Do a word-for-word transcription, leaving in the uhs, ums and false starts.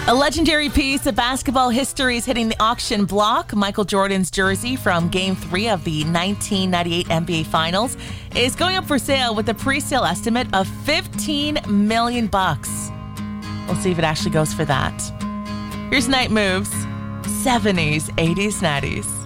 A legendary piece of basketball history is hitting the auction block. Michael Jordan's jersey from Game three of the nineteen ninety-eight N B A Finals is going up for sale with a pre-sale estimate of fifteen million bucks. We'll see if it actually goes for that. Here's Night Moves, seventies, eighties, nineties.